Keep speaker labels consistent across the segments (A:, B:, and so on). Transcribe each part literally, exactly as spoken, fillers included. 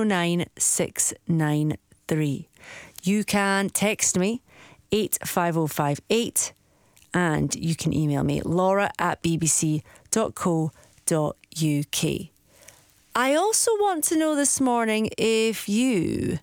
A: oh nine six nine three. You can text me eight five oh five eight and you can email me laura at bbc dot co dot uk. I also want to know this morning if you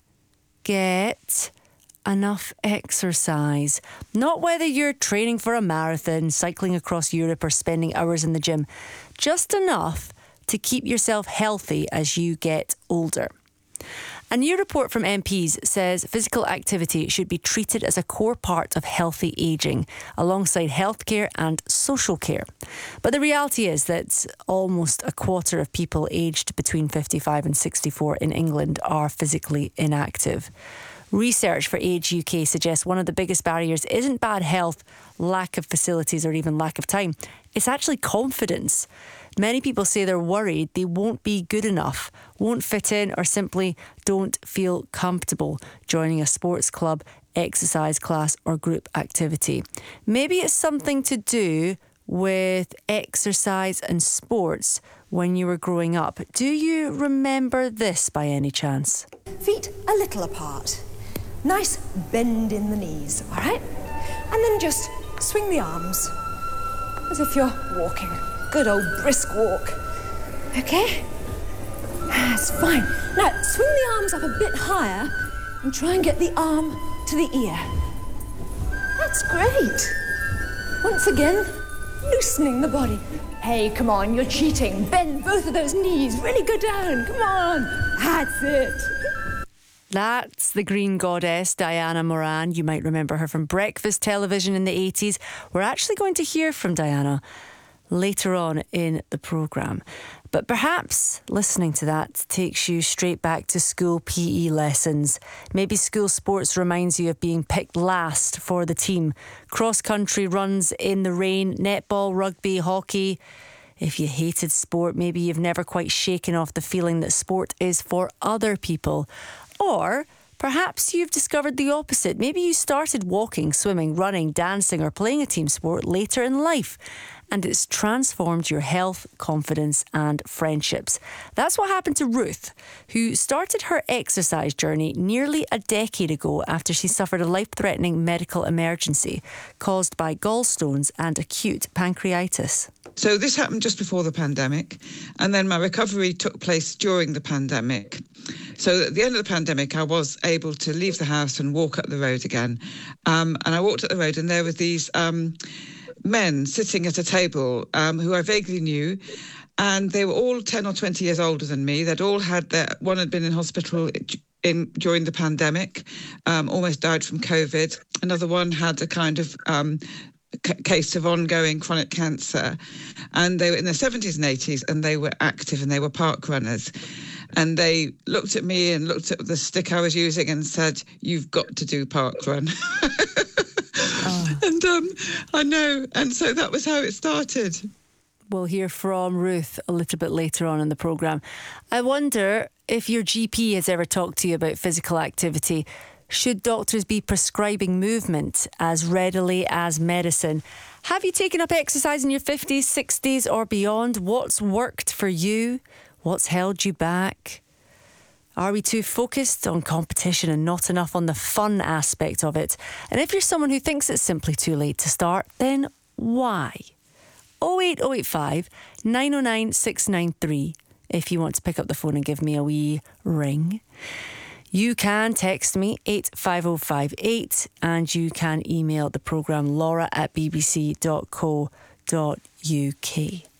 A: get enough exercise. Not whether you're training for a marathon, cycling across Europe or spending hours in the gym. Just enough to keep yourself healthy as you get older. A new report from M Ps says physical activity should be treated as a core part of healthy ageing, alongside healthcare and social care. But the reality is that almost a quarter of people aged between fifty-five and sixty-four in England are physically inactive. Research for Age U K suggests one of the biggest barriers isn't bad health, lack of facilities or even lack of time. It's actually confidence. Many people say they're worried they won't be good enough, won't fit in, or simply don't feel comfortable joining a sports club, exercise class or group activity. Maybe it's something to do with exercise and sports when you were growing up. Do you remember this by any chance?
B: Feet a little apart. Nice bend in the knees, all right? And then just swing the arms as if you're walking. Good old brisk walk. Okay? That's fine. Now, swing the arms up a bit higher and try and get the arm to the ear. That's great. Once again, loosening the body. Hey, come on, you're cheating. Bend both of those knees. Really go down. Come on. That's it.
A: That's the Green Goddess, Diana Moran. You might remember her from breakfast television in the eighties. We're actually going to hear from Diana later on in the programme. But perhaps listening to that takes you straight back to school P E lessons. Maybe school sports reminds you of being picked last for the team. Cross-country runs in the rain, netball, rugby, hockey. If you hated sport, maybe you've never quite shaken off the feeling that sport is for other people. Or perhaps you've discovered the opposite. Maybe you started walking, swimming, running, dancing or playing a team sport later in life, and it's transformed your health, confidence and friendships. That's what happened to Ruth, who started her exercise journey nearly a decade ago after she suffered a life-threatening medical emergency caused by gallstones and acute pancreatitis.
C: So this happened just before the pandemic, and then my recovery took place during the pandemic. So at the end of the pandemic, I was able to leave the house and walk up the road again. Um, and I walked up the road and there were these um, men sitting at a table um, who I vaguely knew. And they were all ten or twenty years older than me. They'd all had their, one had been in hospital in during the pandemic, um, almost died from COVID. Another one had a kind of um, c- case of ongoing chronic cancer. And they were in their seventies and eighties and they were active and they were park runners. And they looked at me and looked at the stick I was using and said, "You've got to do park run." oh. And um, I know. And so that was how it started.
A: We'll hear from Ruth a little bit later on in the programme. I wonder if your G P has ever talked to you about physical activity. Should doctors be prescribing movement as readily as medicine? Have you taken up exercise in your fifties, sixties or beyond? What's worked for you? What's held you back? Are we too focused on competition and not enough on the fun aspect of it? And if you're someone who thinks it's simply too late to start, then why? oh eight oh eight five, nine oh nine, six nine three if you want to pick up the phone and give me a wee ring. You can text me eight five oh five eight and you can email the programme laura at bbc dot co dot uk.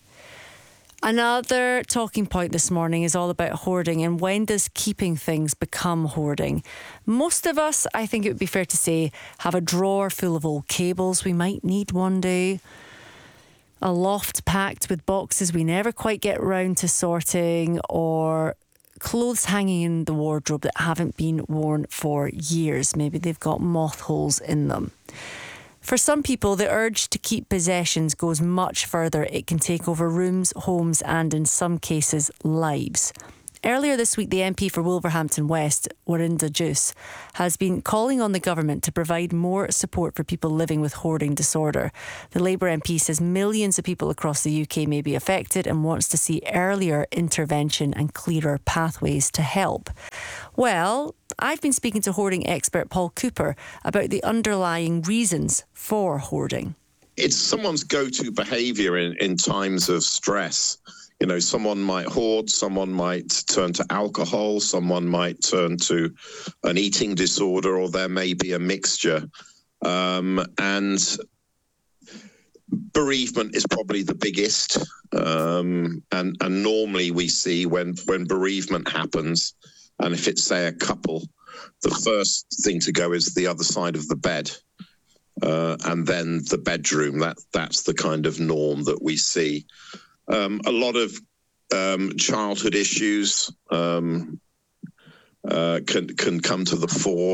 A: Another talking point this morning is all about hoarding and when does keeping things become hoarding? Most of us, I think it would be fair to say, have a drawer full of old cables we might need one day, a loft packed with boxes we never quite get round to sorting, or clothes hanging in the wardrobe that haven't been worn for years. Maybe they've got moth holes in them. For some people, the urge to keep possessions goes much further. It can take over rooms, homes, and in some cases, lives. Earlier this week, the M P for Wolverhampton West, Warinda Juice, has been calling on the government to provide more support for people living with hoarding disorder. The Labour M P says millions of people across the U K may be affected and wants to see earlier intervention and clearer pathways to help. Well, I've been speaking to hoarding expert Paul Cooper about the underlying reasons for hoarding.
D: It's someone's go-to behaviour in, in times of stress. You know, someone might hoard, someone might turn to alcohol, someone might turn to an eating disorder, or there may be a mixture. Um, and bereavement is probably the biggest. Um, and, and normally we see when, when bereavement happens, and if it's, say, a couple, the first thing to go is the other side of the bed. Uh, and then the bedroom, that that's the kind of norm that we see. Um, a lot of um, childhood issues um, uh, can can come to the fore,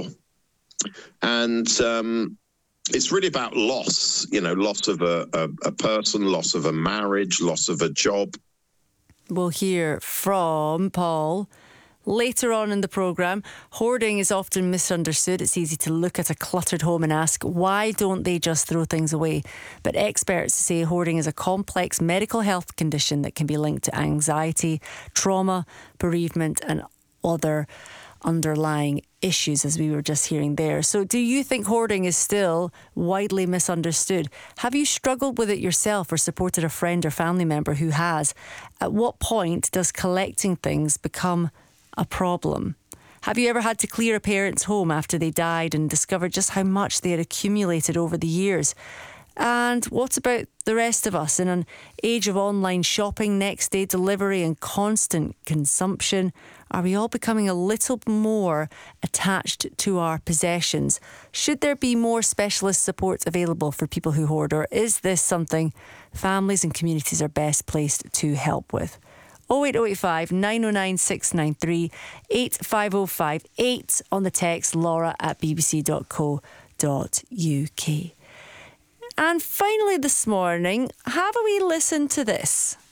D: and um, it's really about loss. You know, loss of a, a, a person, loss of a marriage, loss of a job.
A: We'll hear from Paul later on in the programme. Hoarding is often misunderstood. It's easy to look at a cluttered home and ask, why don't they just throw things away? But experts say hoarding is a complex medical health condition that can be linked to anxiety, trauma, bereavement and other underlying issues, as we were just hearing there. So do you think hoarding is still widely misunderstood? Have you struggled with it yourself or supported a friend or family member who has? At what point does collecting things become a problem? Have you ever had to clear a parent's home after they died and discovered just how much they had accumulated over the years? And what about the rest of us in an age of online shopping, next day delivery and constant consumption? Are we all becoming a little more attached to our possessions? Should there be more specialist support available for people who hoard, or is this something families and communities are best placed to help with? oh eight oh eight five, nine oh nine, six nine three, eight five oh five eight on the text laura at b b c dot co dot u k. And finally this morning, have a wee listen to this.